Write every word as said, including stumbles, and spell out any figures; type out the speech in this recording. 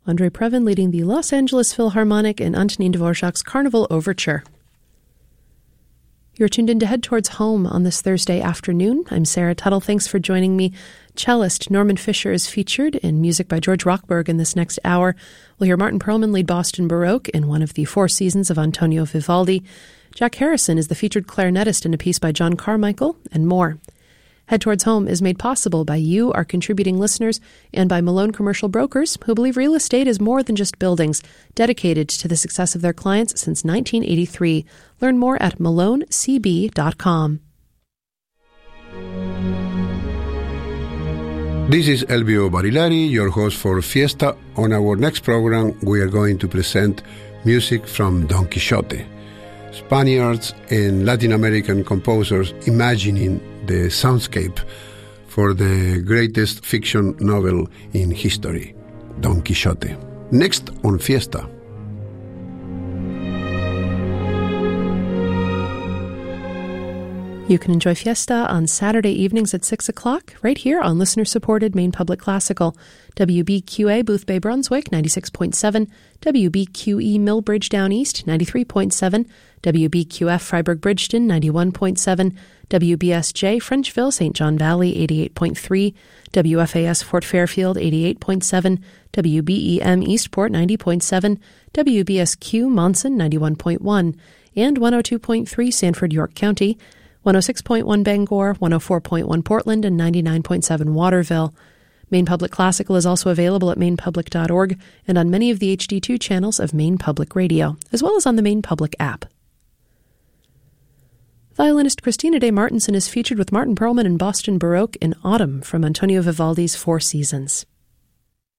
Andrei Previn leading the Los Angeles Philharmonic in Antonin Dvorak's Carnival Overture. You're tuned in to Head Towards Home on this Thursday afternoon. I'm Sarah Tuttle. Thanks for joining me. Cellist Norman Fischer is featured in music by George Rochberg in this next hour. We'll hear Martin Perlman lead Boston Baroque in one of the four seasons of Antonio Vivaldi. Jack Harrison is the featured clarinetist in a piece by John Carmichael, and more. Head Towards Home is made possible by you, our contributing listeners, and by Malone Commercial Brokers, who believe real estate is more than just buildings, dedicated to the success of their clients since nineteen eighty-three. Learn more at malone c b dot com. This is Elvio Barilari, your host for Fiesta. On our next program, we are going to present music from Don Quixote. Spaniards and Latin American composers imagining the soundscape for the greatest fiction novel in history, Don Quixote. Next on Fiesta. You can enjoy Fiesta on Saturday evenings at six o'clock, right here on listener-supported Maine Public Classical. W B Q A Boothbay Brunswick, ninety-six point seven, W B Q E Millbridge Down East, ninety-three point seven, W B Q F Freiburg Bridgeton, ninety-one point seven, W B S J Frenchville, Saint John Valley, eighty-eight point three, W F A S Fort Fairfield, eighty-eight point seven, W B E M Eastport, ninety point seven, W B S Q Monson, ninety-one point one, and one oh two point three Sanford, York County, one oh six point one Bangor, one oh four point one Portland, and ninety-nine point seven Waterville. Maine Public Classical is also available at maine public dot org and on many of the H D two channels of Maine Public Radio, as well as on the Maine Public app. Violinist Christina Day Martinson is featured with Martin Perlman in Boston Baroque in Autumn from Antonio Vivaldi's Four Seasons.